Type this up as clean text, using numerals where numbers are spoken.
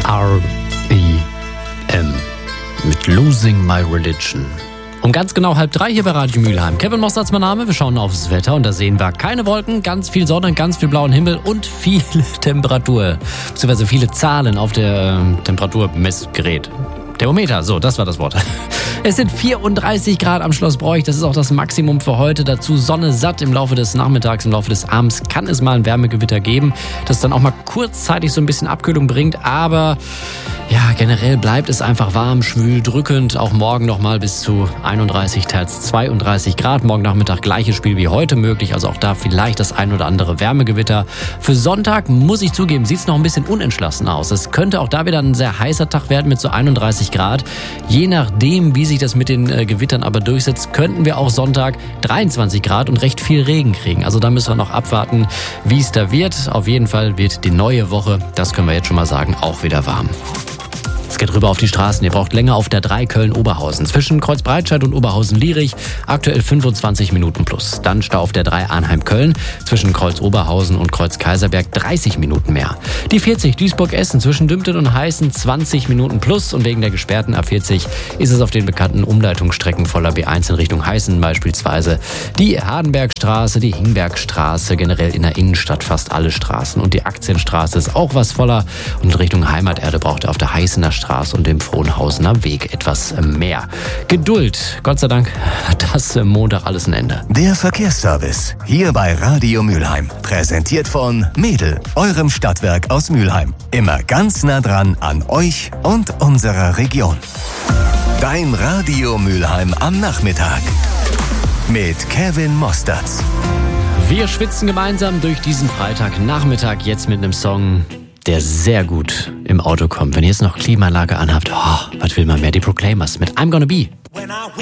R.E.M. mit Losing My Religion. Um ganz genau 2:30 hier bei Radio Mülheim. Kevin Mostards mein Name. Wir schauen aufs Wetter und da sehen wir keine Wolken, ganz viel Sonne, ganz viel blauen Himmel und viele Temperatur. Beziehungsweise viele Zahlen auf der Temperaturmessgerät. Thermometer, so, das war das Wort. Es sind 34 Grad am Schloss Broich, das ist auch das Maximum für heute. Dazu Sonne satt im Laufe des Nachmittags, im Laufe des Abends kann es mal ein Wärmegewitter geben, das dann auch mal kurzzeitig so ein bisschen Abkühlung bringt, aber ja, generell bleibt es einfach warm, schwül, drückend. Auch morgen nochmal bis zu 31, teils 32 Grad. Morgen Nachmittag gleiches Spiel wie heute möglich. Also auch da vielleicht das ein oder andere Wärmegewitter. Für Sonntag, muss ich zugeben, sieht es noch ein bisschen unentschlossen aus. Es könnte auch da wieder ein sehr heißer Tag werden mit so 31 Grad. Je nachdem, wie sich das mit den Gewittern aber durchsetzt, könnten wir auch Sonntag 23 Grad und recht viel Regen kriegen. Also da müssen wir noch abwarten, wie es da wird. Auf jeden Fall wird die neue Woche, das können wir jetzt schon mal sagen, auch wieder warm. Es geht rüber auf die Straßen. Ihr braucht länger auf der 3 Köln-Oberhausen. Zwischen Kreuzbreitscheid und Oberhausen-Lierich aktuell 25 Minuten plus. Dann Stau auf der 3 Arnheim-Köln. Zwischen Kreuz-Oberhausen und Kreuz-Kaiserberg 30 Minuten mehr. Die 40 Duisburg-Essen zwischen Dümpten und Heißen 20 Minuten plus. Und wegen der gesperrten A40 ist es auf den bekannten Umleitungsstrecken voller B1 in Richtung Heißen beispielsweise die Hardenbergstraße, die Hingbergstraße, generell in der Innenstadt fast alle Straßen. Und die Aktienstraße ist auch was voller. Und in Richtung Heimaterde braucht ihr auf der Heißener Straße und dem Frohnhausener Weg etwas mehr Geduld. Gott sei Dank hat das Montag alles ein Ende. Der Verkehrsservice hier bei Radio Mülheim. Präsentiert von Mädel, eurem Stadtwerk aus Mülheim. Immer ganz nah dran an euch und unserer Region. Dein Radio Mülheim am Nachmittag. Mit Kevin Mostards. Wir schwitzen gemeinsam durch diesen Freitagnachmittag jetzt mit einem Song, der sehr gut im Auto kommt. Wenn ihr jetzt noch Klimaanlage anhabt, was will man mehr? Die Proclaimers mit I'm Gonna Be.